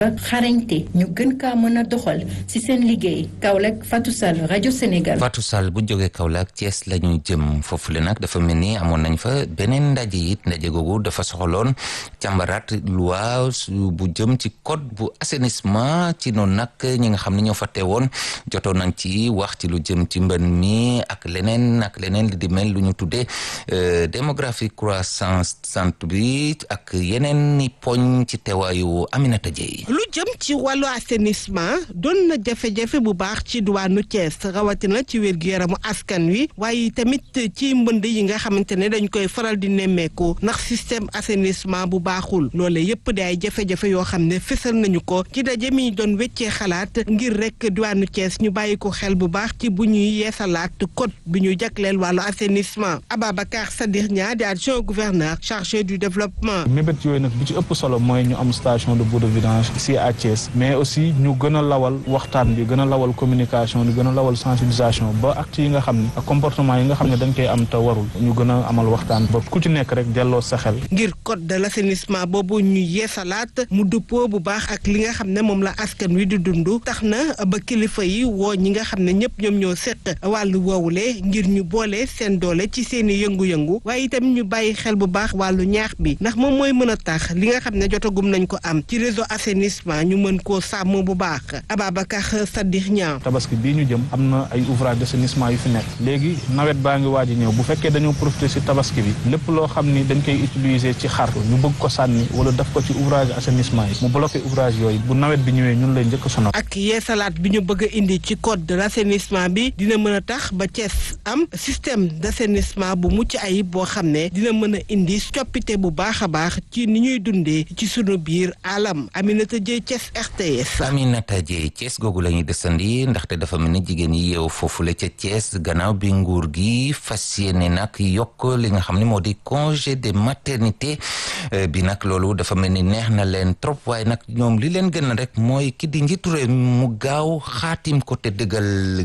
xarañte ñu gën kaa mën a doxal ci seen liggéey. Kaolack Fatou Sall rajo Sénégal. Fatou Sall bu jógee Kaolack Thiès la ñu jëm foofu le nag dafa mel ni amoon nañ fa beneen ndaje it ndaje googu dafa soxaloon càmbaraat loi bu jëm ci code bu assainissement ci noonu nag ñi nga xam ne ñoo fa teewoon jotoon nañ ci wax ci lu jëm ci mbën mi ak leneen li di mel lu ñu tuddee démographie croissance sant bi ak yeneen ni poñ ci teewaayu Aminata Dieye. lu jëm ci wàllu assainissement doon na jafe-jafe bu baax ci diwaanu Thiès rawatina ci wér-gu-yaramu askan wi waaye tamit ci mbënd yi nga xamante ne dañ koy faral di nemmeeku ndax système assainissement bu baaxul loole yëpp di ay jafe-jafe yoo xam ne fësal nañu ko ci daje mi doon weccee xalaat ngir rek diwaanu Thiès ñu bàyyi ko xel bu baax ci bu ñuy yeesalaat code bi ñu jagleel wàllu assainissement. Ababacar Sadikh Niang di adjoint gouverneur chargé du développement. mébét yooyu nag bi ci ëpp solo mooy ñu am station de bout de vidange ici à Thiès mais aussi ñu gën a lawal waxtaan bi gën a lawal communication bi gën a lawal sensibilisation ba actes yi nga xam ne ak comportement yi nga xam ne dañ koy am te warul ñu gën a amal waxtaan ba ku ci nekk rek delloo sa xel. ngir code de l'assainissement boobu ñu yeesalaat mu dëppoo bu baax ak li nga xam ne moom la askan wi di dund tax na ba kilifa yi woo ñi nga xam ne ñëpp ñoom ñoo seq wàllu woowule ngir ñu boole seen doole ci seeni yëngu-yëngu waaye itam ñu bàyyi xel bu baax wàllu ñaax bi ndax moom mooy mën a tax li nga xam ne jotagum nañ ko am ci réseau assainissement ñu mën koo sàmm bu baax. Ababacar Sadikh Niang. tabaski bii ñu jëm am na ay ouvrage d'assainissement yu fi nekk léegi nawet baa ngi waaj a ñëw bu fekkee dañoo profiter ci tabaski bi lépp loo xam ni dañ koy utiliser ci xar ñu bëgg ko sànni wala daf ko ci ouvrage assainissement yi mu bloqué ouvrage yooyu bu nawet bi ñëwee ñun lay njëkk a sonal. ak yeesalaat bi ñu bëgg a indi ci code de l'assainissement bi dina mën a tax ba Thiès am système d'assainissement bu mucc ayib boo xam ne dina mën a indi coppite bu baax a baax ci ni ñuy dundee ci sunu biir alam. Aminata Dieye Thiès RTS. Aminata Dieye Thiès googu la ñuy desandi ndaxte dafa mel ni jigéen yi yeewu foofule ca Thiès gannaaw bi nguur gi fas yéene nag yokk li nga xam ne moo di congé de maternité bi nag loolu dafa mel ni neex na leen trop waaye nag ñoom li leen gën a rek mooy ki di njiitu réew mu gaaw xaatim ko te dëggal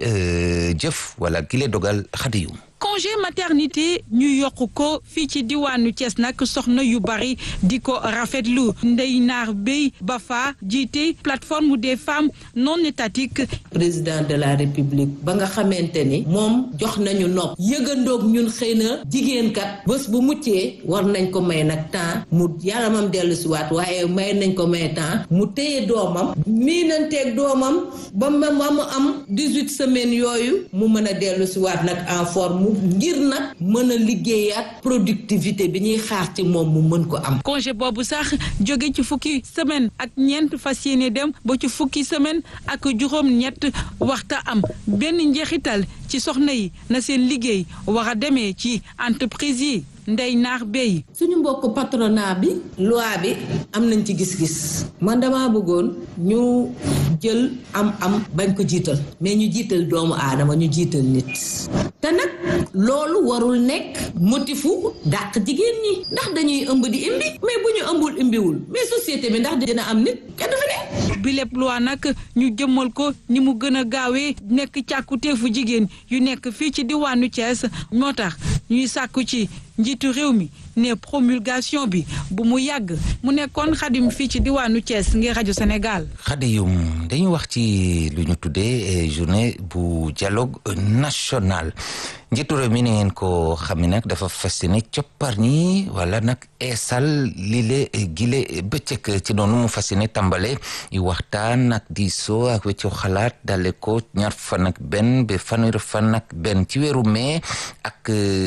gile jëf wala gile dogal xadiyum congé maternité ñu yokk ko fii ci diwaanu Thiès nag soxna yu bari di ko rafetlu Ndeye Naar Bey Bafa jiite plateforme des femmes non étatiques. président de la république ba nga xamante ni moom jox nañu nopp yëgandoog ñun xëy na jigéen kat bés bu muccee war nañ ko may nag temps mu yaramam dellu si waat waaye may nañ ko may temps mu téye doomam miinanteeg doomam ba mu am 18 semaines yooyu mu mën a dellu si waat nag en forme. ngir nag mën a liggéeyaat productivité bi ñuy xaar ci moom mu mën ko am. congé boobu sax jóge ci fukki semaine ak ñeent fas yéene dem ba ci fukki semaine ak juróom-ñett waxta am benn njeexital ci soxna yi na seen liggéey war a demee ci entreprise yi. Ndeye Naar Bey. suñu mbokk patronat bi loi bi am nañ ci gis-gis man dama bëggoon ñu jël am bañ ko jiital mais ñu jiital doomu aadama ñu jiital nit te nag loolu warul nekk motifu dàq jigéen ñi ndax dañuy ëmb di imbi mais bu ñu ëmbul imbiwul mais société bi ndax dina am nit kenn du fi ne. bi lépp loi nag ñu jëmmal ko ni mu gën a gaawee nekk càkkuteefu jigéen yu nekk fii ci diwaanu Thiès moo tax ñuy sàkku ci njiitu réew mi ne promulgation bi bu mu yàgg mu nekkoon Xadim fii ci diwaanu Thiès ngir rajo Sénégal. Xadiyum dañu wax ci lu ñu tuddee journée bu dialogue national njiitu réew mi ne ngeen ko xam ne nag dafa fas yéene coppar ñi wala nag eesal lile gile bëccëg ci noonu mu fas yéene tàmbale yu waxtaan ak diisoo ak weccoo xalaat dale ko ñaar fan ak benn ba fanweeri fan ak benn ci weeru mai ak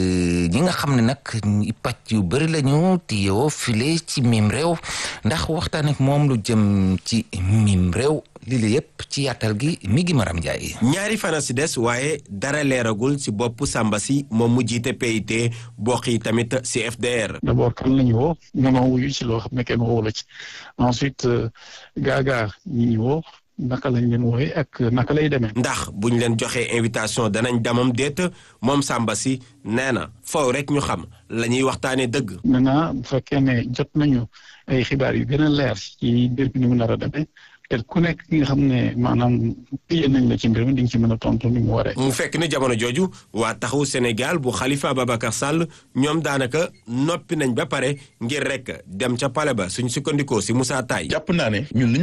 ñi nga xam ne nag pàcc yu bëri lañu tiyoo file ci mim réew ndax waxtaan ak moom lu jëm ci mim réew lii la yëpp ci yaatal gi mi ngi Maram Ndiaye. ñaari fana si des waaye dara leeragul si bopp Samba si moom mu jiite PIT bokk yi tamit si FDR. d'abord kan la ñu woo nga ma wuyu ci loo xam ne kenn woo la ci ensuite gaagaa ñi ñu woo naka lañ leen wooye ak naka lay demee. ndax buñ leen joxee invitation danañ damam déet moom Samba si nee na faw rek ñu xam la ñuy waxtaanee dëgg. maintenant bu fekkee ne jot nañu ay xibaar yu gën a leer ci mbir bi ni mu nar a demee te ku nekk ki nga xam ne maanaam yéen nañ la ci mbir mi di nga ci mën a tontu ni mu waree. mu fekk ni jamono jooju waa taxawu Sénégal bu Khalifa Ababacar Sall ñoom daanaka noppi nañ ba pare ngir rek dem ca pale ba suñ sukkandikoo si Moussa Taye. jàpp naa ne ñun